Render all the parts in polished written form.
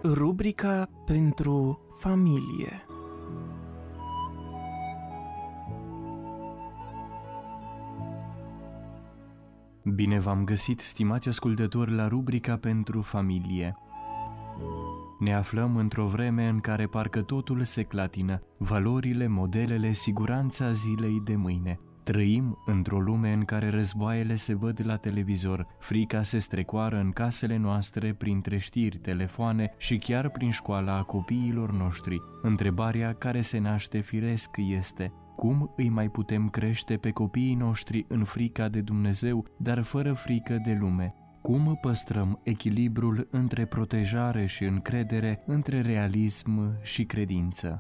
Rubrica pentru familie. Bine v-am găsit, stimați ascultători, la rubrica pentru familie. Ne aflăm într-o vreme în care parcă totul se clatină, valorile, modelele, siguranța zilei de mâine. Trăim într-o lume în care războaiele se văd la televizor, frica se strecoară în casele noastre printre știri, telefoane și chiar prin școala copiilor noștri. Întrebarea care se naște firesc este: cum îi mai putem crește pe copiii noștri în frica de Dumnezeu, dar fără frică de lume? Cum păstrăm echilibrul între protejare și încredere, între realism și credință?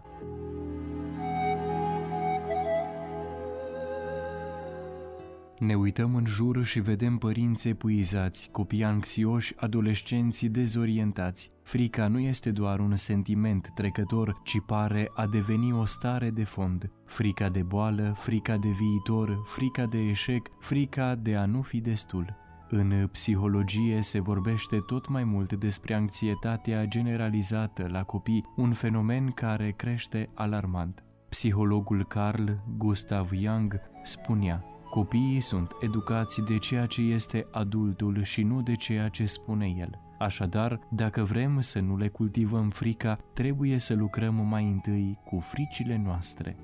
Ne uităm în jur și vedem părinți epuizați, copii anxioși, adolescenți dezorientați. Frica nu este doar un sentiment trecător, ci pare a deveni o stare de fond. Frica de boală, frica de viitor, frica de eșec, frica de a nu fi destul. În psihologie se vorbește tot mai mult despre anxietatea generalizată la copii, un fenomen care crește alarmant. Psihologul Carl Gustav Jung spunea: copiii sunt educați de ceea ce este adultul și nu de ceea ce spune el. Așadar, dacă vrem să nu le cultivăm frica, trebuie să lucrăm mai întâi cu fricile noastre.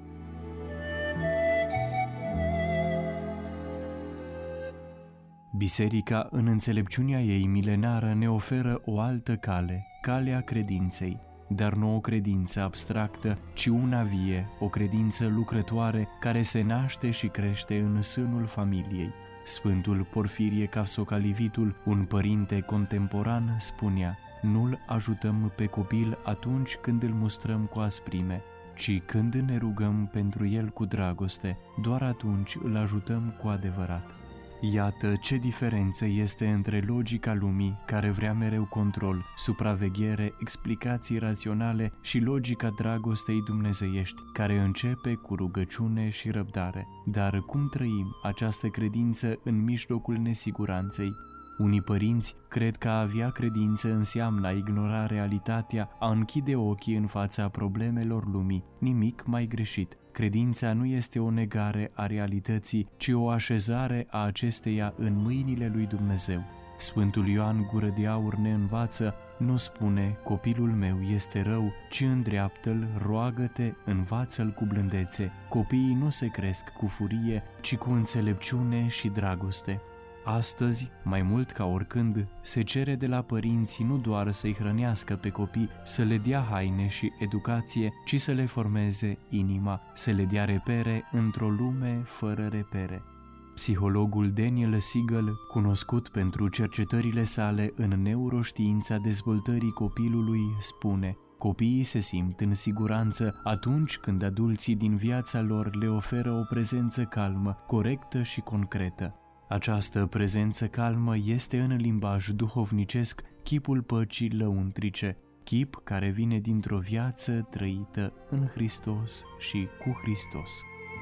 Biserica, în înțelepciunea ei milenară, ne oferă o altă cale, calea credinței. Dar nu o credință abstractă, ci una vie, o credință lucrătoare care se naște și crește în sânul familiei. Sfântul Porfirie Capsocalivitul, un părinte contemporan, spunea: nu-l ajutăm pe copil atunci când îl mustrăm cu asprime, ci când ne rugăm pentru el cu dragoste, doar atunci îl ajutăm cu adevărat. Iată ce diferență este între logica lumii, care vrea mereu control, supraveghere, explicații raționale, și logica dragostei dumnezeiești, care începe cu rugăciune și răbdare. Dar cum trăim această credință în mijlocul nesiguranței? Unii părinți cred că a avea credință înseamnă a ignora realitatea, a închide ochii în fața problemelor lumii. Nimic mai greșit. Credința nu este o negare a realității, ci o așezare a acesteia în mâinile lui Dumnezeu. Sfântul Ioan Gură de Aur ne învață: nu spune copilul meu este rău, ci îndreaptă-l, roagă-te, învață-l cu blândețe. Copiii nu se cresc cu furie, ci cu înțelepciune și dragoste. Astăzi, mai mult ca oricând, se cere de la părinți nu doar să-i hrănească pe copii, să le dea haine și educație, ci să le formeze inima, să le dea repere într-o lume fără repere. Psihologul Daniel Siegel, cunoscut pentru cercetările sale în neuroștiința dezvoltării copilului, spune: copiii se simt în siguranță atunci când adulții din viața lor le oferă o prezență calmă, corectă și concretă. Această prezență calmă este în limbaj duhovnicesc chipul păcii lăuntrice, chip care vine dintr-o viață trăită în Hristos și cu Hristos.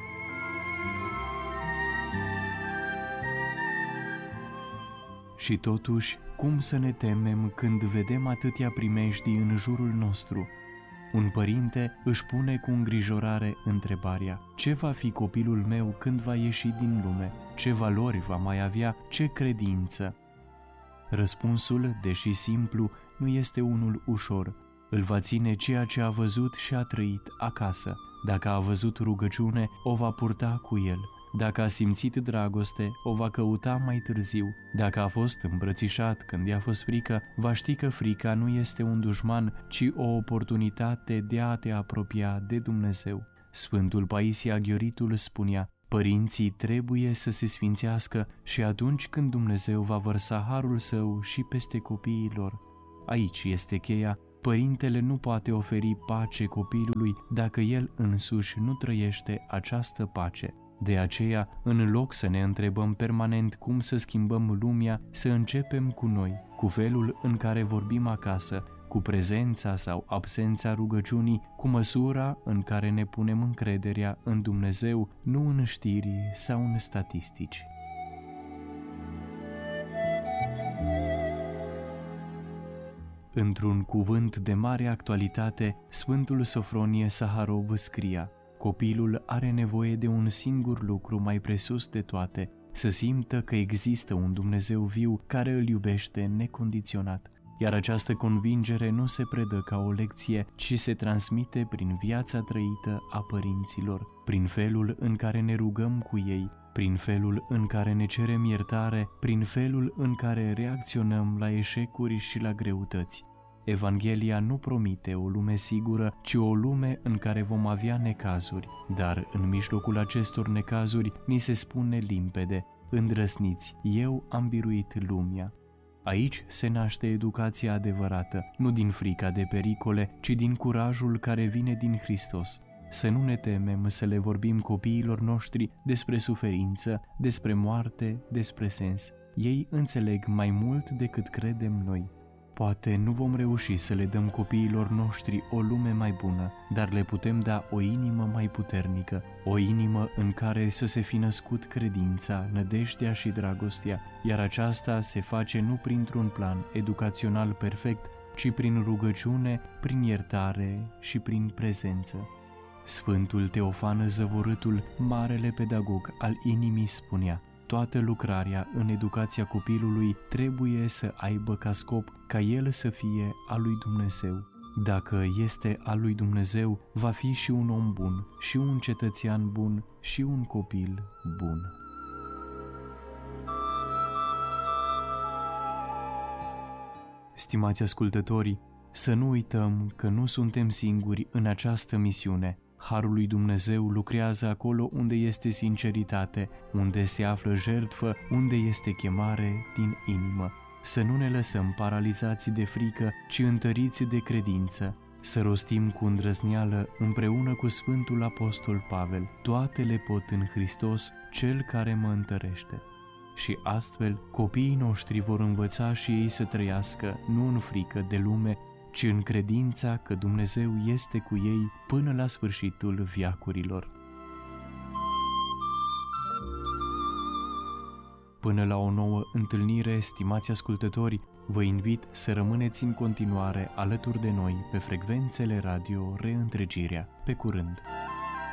Și totuși, cum să ne temem când vedem atâtea primejdii în jurul nostru? Un părinte își pune cu îngrijorare întrebarea: ce va fi copilul meu când va ieși din lume? Ce valori va mai avea? Ce credință? Răspunsul, deși simplu, nu este unul ușor. Îl va ține ceea ce a văzut și a trăit acasă. Dacă a văzut rugăciune, o va purta cu el. Dacă a simțit dragoste, o va căuta mai târziu. Dacă a fost îmbrățișat când i-a fost frică, va ști că frica nu este un dușman, ci o oportunitate de a te apropia de Dumnezeu. Sfântul Paisie Aghioritul spunea: părinții trebuie să se sfințească și atunci când Dumnezeu va vărsa harul său și peste copiii lor. Aici este cheia. Părintele nu poate oferi pace copilului dacă el însuși nu trăiește această pace. De aceea, în loc să ne întrebăm permanent cum să schimbăm lumea, să începem cu noi, cu felul în care vorbim acasă, cu prezența sau absența rugăciunii, cu măsura în care ne punem încrederea în Dumnezeu, nu în știri sau în statistici. Într-un cuvânt de mare actualitate, Sfântul Sofronie Saharov scria: copilul are nevoie de un singur lucru mai presus de toate, să simtă că există un Dumnezeu viu care îl iubește necondiționat. Iar această convingere nu se predă ca o lecție, ci se transmite prin viața trăită a părinților, prin felul în care ne rugăm cu ei, prin felul în care ne cerem iertare, prin felul în care reacționăm la eșecuri și la greutăți. Evanghelia nu promite o lume sigură, ci o lume în care vom avea necazuri, dar în mijlocul acestor necazuri ni se spune limpede: îndrăsniți, eu am biruit lumea. Aici se naște educația adevărată, nu din frica de pericole, ci din curajul care vine din Hristos. Să nu ne temem să le vorbim copiilor noștri despre suferință, despre moarte, despre sens. Ei înțeleg mai mult decât credem noi. Poate nu vom reuși să le dăm copiilor noștri o lume mai bună, dar le putem da o inimă mai puternică, o inimă în care să se fi născut credința, nădejdea și dragostea, iar aceasta se face nu printr-un plan educațional perfect, ci prin rugăciune, prin iertare și prin prezență. Sfântul Teofan Zăvorâtul, marele pedagog al inimii, spunea: toată lucrarea în educația copilului trebuie să aibă ca scop ca el să fie al lui Dumnezeu. Dacă este al lui Dumnezeu, va fi și un om bun, și un cetățean bun, și un copil bun. Stimați ascultători, să nu uităm că nu suntem singuri în această misiune. Harul lui Dumnezeu lucrează acolo unde este sinceritate, unde se află jertfă, unde este chemare din inimă. Să nu ne lăsăm paralizați de frică, ci întăriți de credință. Să rostim cu îndrăzneală, împreună cu Sfântul Apostol Pavel: toate le pot în Hristos, Cel care mă întărește. Și astfel, copiii noștri vor învăța și ei să trăiască nu în frică de lume, ci în credința că Dumnezeu este cu ei până la sfârșitul veacurilor. Până la o nouă întâlnire, stimați ascultători, vă invit să rămâneți în continuare alături de noi pe frecvențele radio Reîntregirea. Pe curând!